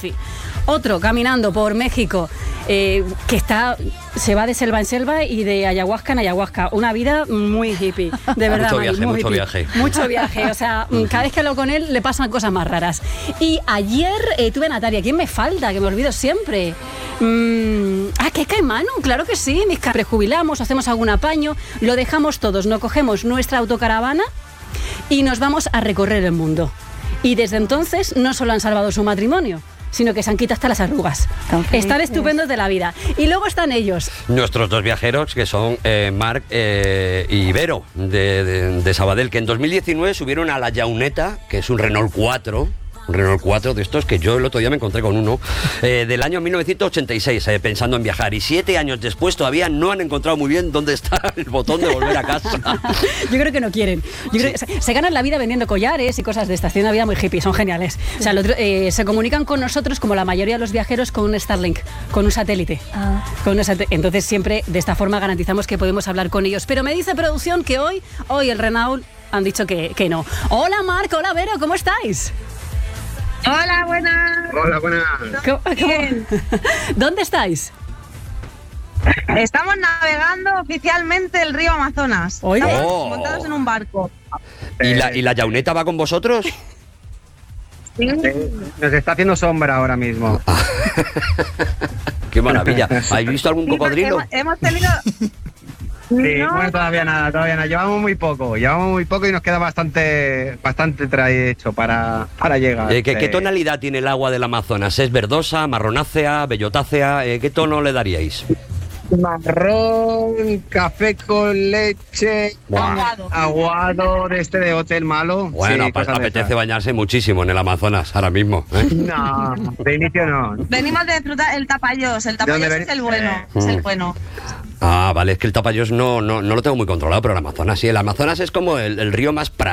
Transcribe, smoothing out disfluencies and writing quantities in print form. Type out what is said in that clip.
bici. Otro caminando por México, que se va de selva en selva y de ayahuasca en ayahuasca. Una vida muy hippie, de verdad. Mucho viaje. Mucho viaje, o sea, cada vez que hablo con él le pasan cosas más raras. Y ayer tuve a Natalia. ¿Quién me falta? Que me olvido siempre. Que es Caimano, claro que sí. Prejubilamos, hacemos algún apaño, lo dejamos todos, nos cogemos nuestra autocaravana y nos vamos a recorrer el mundo. Y desde entonces no solo han salvado su matrimonio, sino que se han quitado hasta las arrugas. Están estupendos de la vida. Y luego están ellos. Nuestros dos viajeros, que son Marc y Vero, de Sabadell, que en 2019 subieron a la Llauneta, que es un Renault 4... Un Renault 4 de estos que yo el otro día me encontré con uno, del año 1986, pensando en viajar. Y 7 años después todavía no han encontrado muy bien dónde está el botón de volver a casa. Yo creo que no quieren. Creo que se ganan la vida vendiendo collares y cosas de estas. Tienen una vida muy hippie, son geniales. O sea, se comunican con nosotros, como la mayoría de los viajeros, con un Starlink, con un satélite. Entonces siempre de esta forma garantizamos que podemos hablar con ellos. Pero me dice producción que hoy el Renault han dicho que no. Hola Marc, hola Vero, ¿cómo estáis? Hola, buenas. Hola, buenas. ¿Cómo? ¿Dónde estáis? Estamos navegando oficialmente el río Amazonas. Estamos montados en un barco. ¿Y la Llauneta va con vosotros? Sí. Nos está haciendo sombra ahora mismo. ¡Qué maravilla! ¿Habéis visto algún cocodrilo? Hemos tenido... Sí, no, bueno, todavía nada. Llevamos muy poco y nos queda bastante trecho para llegar. ¿Qué tonalidad tiene el agua del Amazonas? ¿Es verdosa, marronácea, bellotácea? ¿Qué tono le daríais? Marrón, café con leche, aguado de hotel malo. Bueno, sí, apetece bañarse muchísimo en el Amazonas ahora mismo, ¿eh? No, de inicio no. Venimos de disfrutar el Tapayós. El Tapayós es el bueno. Es el bueno. Ah, vale, es que el Tapayós no lo tengo muy controlado, pero el Amazonas sí. El Amazonas es como el río más